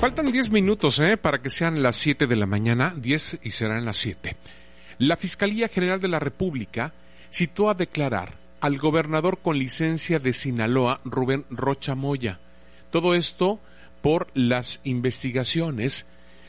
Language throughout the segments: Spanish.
Faltan 10 minutos para que sean las 7 de la mañana, 10 y serán las 7. La Fiscalía General de la República citó a declarar al gobernador con licencia de Sinaloa, Rubén Rocha Moya. Todo esto por las investigaciones,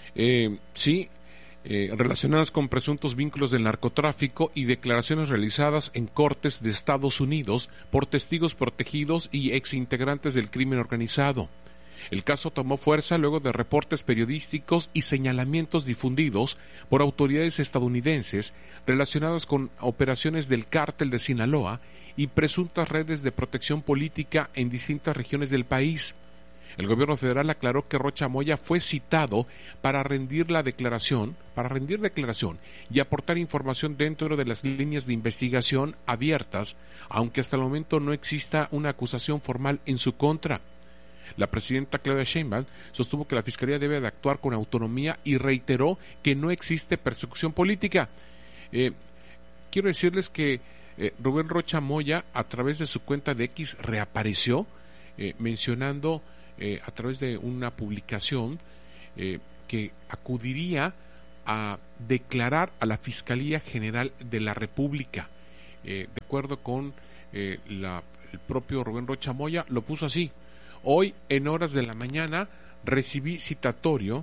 relacionadas con presuntos vínculos del narcotráfico y declaraciones realizadas en cortes de Estados Unidos por testigos protegidos y exintegrantes del crimen organizado. El caso tomó fuerza luego de reportes periodísticos y señalamientos difundidos por autoridades estadounidenses relacionados con operaciones del cártel de Sinaloa y presuntas redes de protección política en distintas regiones del país. El gobierno federal aclaró que Rocha Moya fue citado para rendir declaración y aportar información dentro de las líneas de investigación abiertas, aunque hasta el momento no exista una acusación formal en su contra. La presidenta Claudia Sheinbaum sostuvo que la Fiscalía debe de actuar con autonomía y reiteró que no existe persecución política. Quiero decirles que Rubén Rocha Moya, a través de su cuenta de X, reapareció mencionando a través de una publicación que acudiría a declarar a la Fiscalía General de la República. De acuerdo con el propio Rubén Rocha Moya, lo puso así: hoy en horas de la mañana recibí citatorio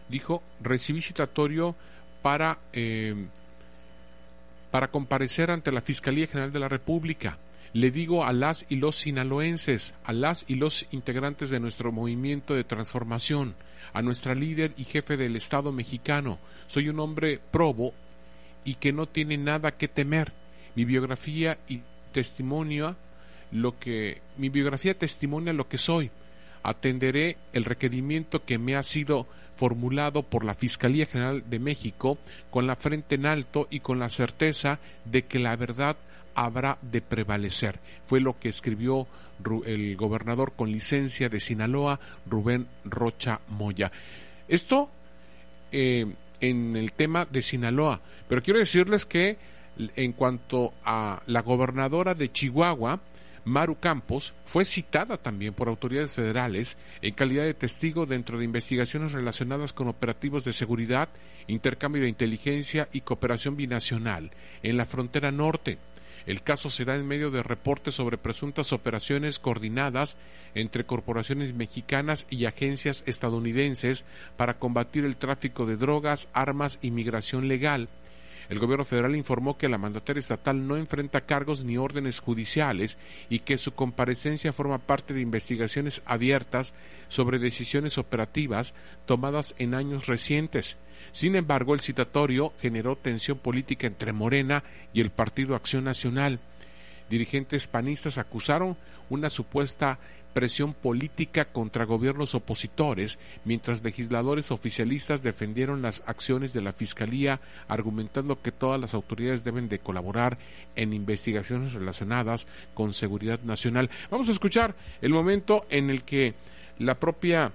para comparecer ante la Fiscalía General de la República. Le digo a las y los sinaloenses, a las y los integrantes de nuestro movimiento de transformación, a nuestra líder y jefe del Estado mexicano, soy un hombre probo y que no tiene nada que temer. Mi biografía testimonia lo que soy. Atenderé el requerimiento que me ha sido formulado por la Fiscalía General de México con la frente en alto y con la certeza de que la verdad habrá de prevalecer. Fue lo que escribió el gobernador con licencia de Sinaloa, Rubén Rocha Moya. Esto en el tema de Sinaloa, pero quiero decirles que en cuanto a la gobernadora de Chihuahua, Maru Campos, fue citada también por autoridades federales en calidad de testigo dentro de investigaciones relacionadas con operativos de seguridad, intercambio de inteligencia y cooperación binacional en la frontera norte. El caso se da en medio de reportes sobre presuntas operaciones coordinadas entre corporaciones mexicanas y agencias estadounidenses para combatir el tráfico de drogas, armas y migración legal. El gobierno federal informó que la mandataria estatal no enfrenta cargos ni órdenes judiciales y que su comparecencia forma parte de investigaciones abiertas sobre decisiones operativas tomadas en años recientes. Sin embargo, el citatorio generó tensión política entre Morena y el Partido Acción Nacional. Dirigentes panistas acusaron una supuesta presión política contra gobiernos opositores, mientras legisladores oficialistas defendieron las acciones de la Fiscalía, argumentando que todas las autoridades deben de colaborar en investigaciones relacionadas con seguridad nacional. Vamos a escuchar el momento en el que la propia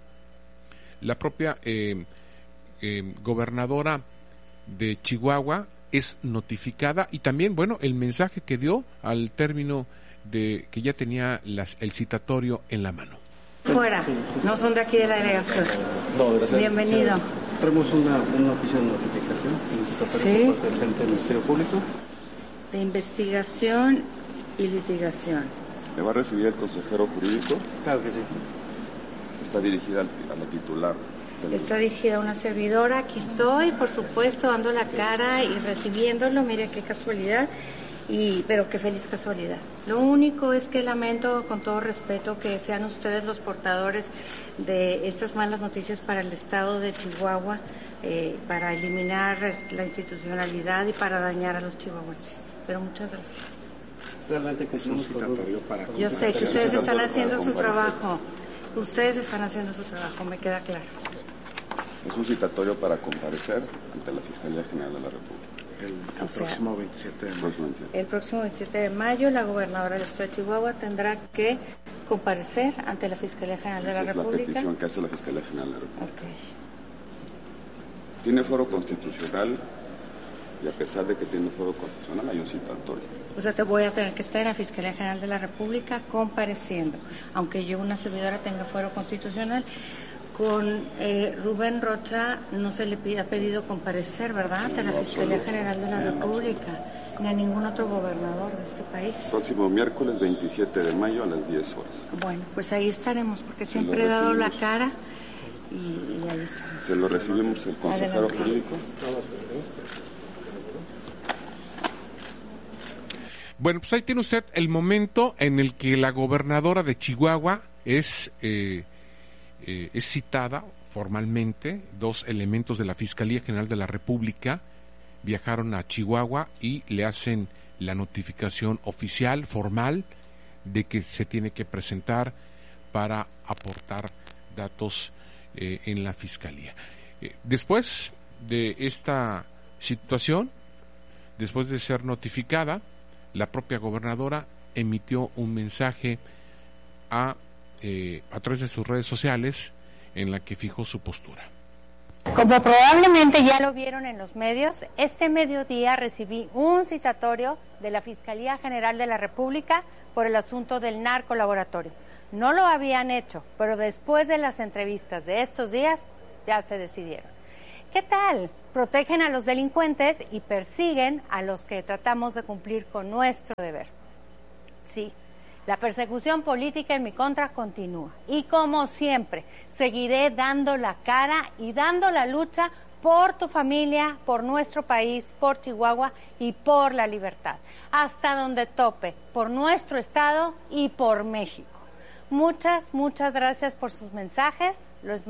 gobernadora de Chihuahua es notificada y también, el mensaje que dio al término de que ya tenía el citatorio en la mano. Fuera, no son de aquí de la delegación. No, gracias. Bienvenido. Tenemos una oficio de notificación por parte del frente del Ministerio Público. De investigación y litigación. ¿Me va a recibir el consejero jurídico? Claro que sí. Está dirigida a la titular. Está dirigida a una servidora. Aquí estoy, por supuesto, dando la cara y recibiéndolo. Mire qué casualidad. Pero qué feliz casualidad. Lo único es que lamento, con todo respeto, que sean ustedes los portadores de estas malas noticias para el estado de Chihuahua, para eliminar la institucionalidad y para dañar a los chihuahuenses. Pero muchas gracias. Realmente que es un citatorio para... Yo sé que ustedes están haciendo su trabajo. Ustedes están haciendo su trabajo, me queda claro. Es un citatorio para comparecer ante la Fiscalía General de la República. El próximo 27 de mayo. El próximo 27 de mayo, la gobernadora del estado de Chihuahua tendrá que comparecer ante la Fiscalía General de la República. Es la petición que hace la Fiscalía General de la República. Okay. Tiene foro constitucional y a pesar de que tiene foro constitucional hay un citatorio. O sea, te voy a tener que estar en la Fiscalía General de la República compareciendo, aunque yo, una servidora, tenga fuero constitucional, Con Rubén Rocha no se le ha pedido comparecer, ¿verdad?, ante la Fiscalía General de la República, ni a ningún otro gobernador de este país. Próximo miércoles 27 de mayo a las 10 horas. Bueno, pues ahí estaremos, porque siempre he dado la cara y ahí estaremos. Se lo recibimos el consejero jurídico. Bueno, pues ahí tiene usted el momento en el que la gobernadora de Chihuahua es citada formalmente. Dos elementos de la Fiscalía General de la República viajaron a Chihuahua y le hacen la notificación oficial, formal, de que se tiene que presentar para aportar datos en la Fiscalía. Después de esta situación, después de ser notificada, la propia gobernadora emitió un mensaje a través de sus redes sociales en la que fijó su postura. Como probablemente ya lo vieron en los medios, este mediodía recibí un citatorio de la Fiscalía General de la República por el asunto del narcolaboratorio. No lo habían hecho, pero después de las entrevistas de estos días ya se decidieron. ¿Qué tal? Protegen a los delincuentes y persiguen a los que tratamos de cumplir con nuestro deber. Sí, la persecución política en mi contra continúa. Y como siempre, seguiré dando la cara y dando la lucha por tu familia, por nuestro país, por Chihuahua y por la libertad. Hasta donde tope, por nuestro estado y por México. Muchas gracias por sus mensajes. Los